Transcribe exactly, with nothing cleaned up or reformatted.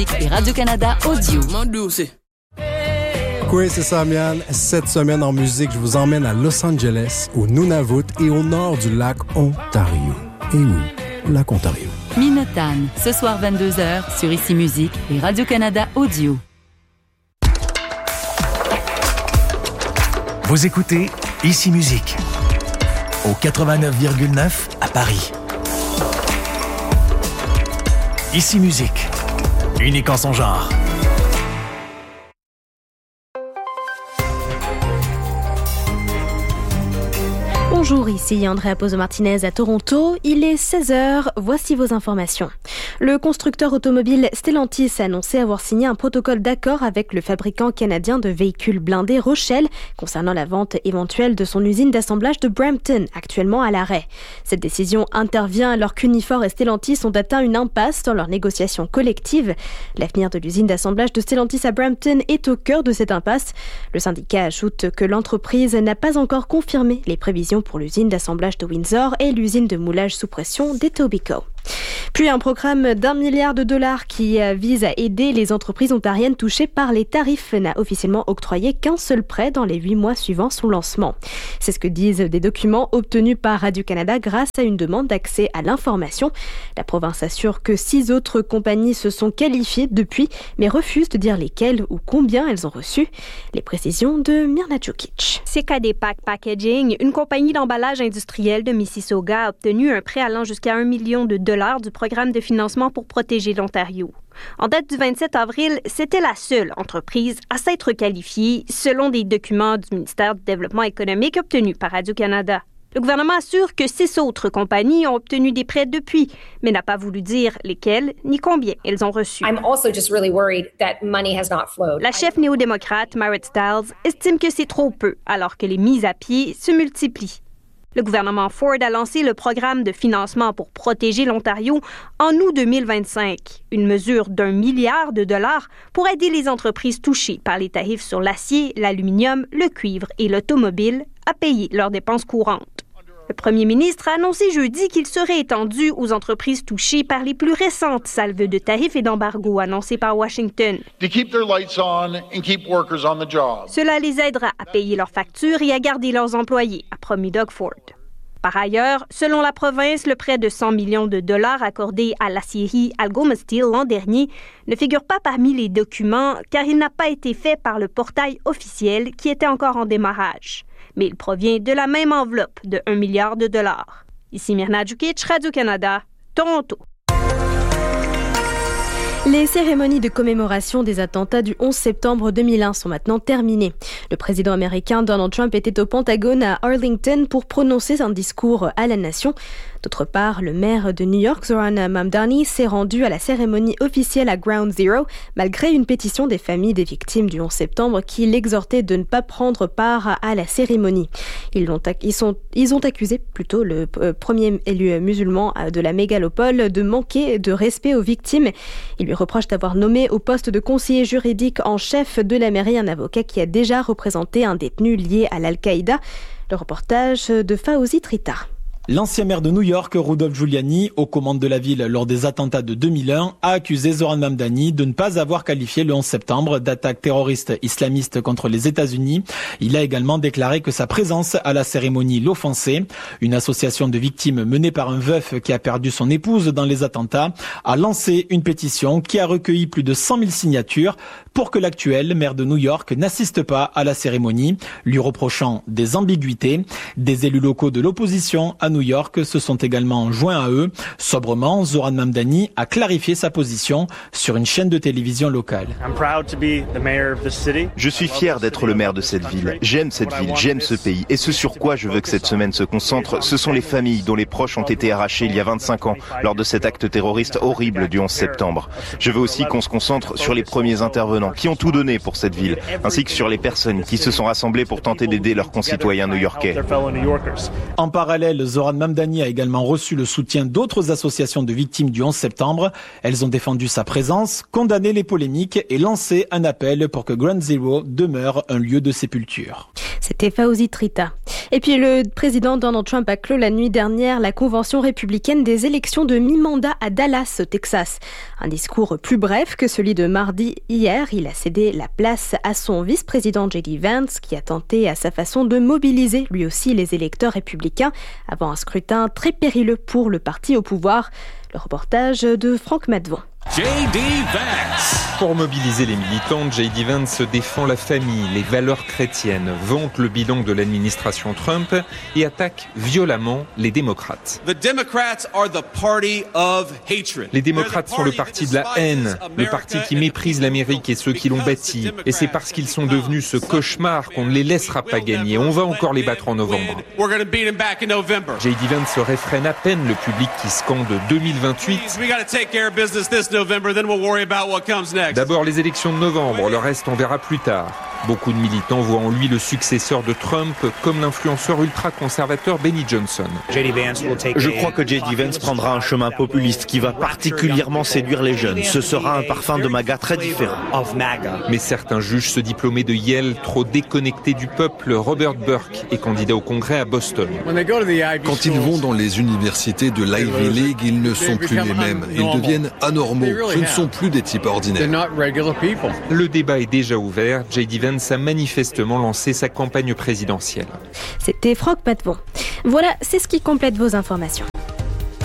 et Radio-Canada Audio. Oui, c'est ça, Mian. Cette semaine en musique, je vous emmène à Los Angeles, au Nunavut et au nord du lac Ontario. Et oui, lac Ontario. Minotan, ce soir vingt-deux heures sur Ici Musique et Radio-Canada Audio. Vous écoutez Ici Musique au quatre-vingt-neuf virgule neuf à Paris. Ici Musique, unique en son genre. Bonjour, ici Andrea Pozo-Martinez à Toronto. Il est seize heures, voici vos informations. Le constructeur automobile Stellantis a annoncé avoir signé un protocole d'accord avec le fabricant canadien de véhicules blindés Rochelle concernant la vente éventuelle de son usine d'assemblage de Brampton, actuellement à l'arrêt. Cette décision intervient alors qu'Unifor et Stellantis ont atteint une impasse dans leurs négociations collectives. L'avenir de l'usine d'assemblage de Stellantis à Brampton est au cœur de cette impasse. Le syndicat ajoute que l'entreprise n'a pas encore confirmé les prévisions pour l'usine d'assemblage de Windsor et l'usine de moulage sous pression d'Etobicoke. Puis un programme d'un milliard de dollars qui vise à aider les entreprises ontariennes touchées par les tarifs n'a officiellement octroyé qu'un seul prêt dans les huit mois suivant son lancement. C'est ce que disent des documents obtenus par Radio-Canada grâce à une demande d'accès à l'information. La province assure que six autres compagnies se sont qualifiées depuis, mais refusent de dire lesquelles ou combien elles ont reçu. Les précisions de Mirna Djukic. C K D Pack Packaging, une compagnie d'emballage industriel de Mississauga, a obtenu un prêt allant jusqu'à un million de dollars du programme de financement pour protéger l'Ontario. En date du vingt-sept avril, c'était la seule entreprise à s'être qualifiée selon des documents du ministère du Développement économique obtenus par Radio-Canada. Le gouvernement assure que six autres compagnies ont obtenu des prêts depuis, mais n'a pas voulu dire lesquelles ni combien elles ont reçu. I'm also just really worried that money has not flowed. La chef néo-démocrate, Marit Stiles, estime que c'est trop peu, alors que les mises à pied se multiplient. Le gouvernement Ford a lancé le programme de financement pour protéger l'Ontario en août deux mille vingt-cinq, une mesure d'un milliard de dollars pour aider les entreprises touchées par les tarifs sur l'acier, l'aluminium, le cuivre et l'automobile à payer leurs dépenses courantes. Le premier ministre a annoncé jeudi qu'il serait étendu aux entreprises touchées par les plus récentes salves de tarifs et d'embargo annoncées par Washington. To keep their lights on and keep workers on the job. Cela les aidera à payer leurs factures et à garder leurs employés, a promis Doug Ford. Par ailleurs, selon la province, le prêt de cent millions de dollars accordé à l'acierie Algoma Steel l'an dernier ne figure pas parmi les documents car il n'a pas été fait par le portail officiel qui était encore en démarrage. Mais il provient de la même enveloppe de un milliard de dollars. Ici Mirna Djukic, Radio-Canada, Toronto. Les cérémonies de commémoration des attentats du onze septembre deux mille un sont maintenant terminées. Le président américain Donald Trump était au Pentagone à Arlington pour prononcer un discours à la nation. D'autre part, le maire de New York, Zoran Mamdani, s'est rendu à la cérémonie officielle à Ground Zero, malgré une pétition des familles des victimes du onze septembre qui l'exhortait de ne pas prendre part à la cérémonie. Ils ont, ils sont, ils ont accusé plutôt le premier élu musulman de la mégalopole de manquer de respect aux victimes. Il lui reproche d'avoir nommé au poste de conseiller juridique en chef de la mairie un avocat qui a déjà représenté un détenu lié à l'Al-Qaïda. Le reportage de Fawzi Trita. L'ancien maire de New York, Rudolph Giuliani, aux commandes de la ville lors des attentats de deux mille un, a accusé Zoran Mamdani de ne pas avoir qualifié le onze septembre d'attaque terroriste islamiste contre les États-Unis. Il a également déclaré que sa présence à la cérémonie l'offensait. Une association de victimes menée par un veuf qui a perdu son épouse dans les attentats a lancé une pétition qui a recueilli plus de cent mille signatures pour que l'actuel maire de New York n'assiste pas à la cérémonie, lui reprochant des ambiguïtés. Des élus locaux de l'opposition à New York se sont également joints à eux. Sobrement, Zoran Mamdani a clarifié sa position sur une chaîne de télévision locale. Je suis fier d'être le maire de cette ville. J'aime cette ville, j'aime ce pays. Et ce sur quoi je veux que cette semaine se concentre, ce sont les familles dont les proches ont été arrachés il y a vingt-cinq ans lors de cet acte terroriste horrible du onze septembre. Je veux aussi qu'on se concentre sur les premiers intervenants qui ont tout donné pour cette ville, ainsi que sur les personnes qui se sont rassemblées pour tenter d'aider leurs concitoyens new-yorkais. En parallèle, Zoran Mamdani a également reçu le soutien d'autres associations de victimes du onze septembre. Elles ont défendu sa présence, condamné les polémiques et lancé un appel pour que Ground Zero demeure un lieu de sépulture. C'était Fauzi Trita. Et puis le président Donald Trump a clos la nuit dernière la convention républicaine des élections de mi-mandat à Dallas, au Texas. Un discours plus bref que celui de mardi hier. Il a cédé la place à son vice-président J D Vance, qui a tenté à sa façon de mobiliser lui aussi les électeurs républicains avant un scrutin très périlleux pour le parti au pouvoir. Le reportage de Franck Madvon. J D Vance. Pour mobiliser les militants, J D Vance défend la famille, les valeurs chrétiennes, vante le bilan de l'administration Trump et attaque violemment les démocrates. The Democrats are the party of hatred. Les démocrates sont le parti de la haine, le parti qui méprise l'Amérique et ceux qui l'ont bâtie. Et c'est parce qu'ils sont devenus ce cauchemar qu'on ne les laissera pas gagner. On va encore les battre en novembre. J D Vance réfrène à peine le public qui scande deux mille vingt-huit. D'abord les élections de novembre, le reste on verra plus tard. Beaucoup de militants voient en lui le successeur de Trump, comme l'influenceur ultra-conservateur Benny Johnson. Je crois que J D Vance prendra un chemin populiste qui va particulièrement séduire les jeunes. Ce sera un parfum de MAGA très différent. Mais certains jugent ce diplômé de Yale trop déconnecté du peuple. Robert Burke est candidat au Congrès à Boston. Quand ils vont dans les universités de l'Ivy League, ils ne sont plus les mêmes. Ils deviennent anormaux. Ce ne sont plus des types ordinaires. Le débat est déjà ouvert. J D Vance a manifestement lancé sa campagne présidentielle. C'était Franck Patvon. Voilà, c'est ce qui complète vos informations.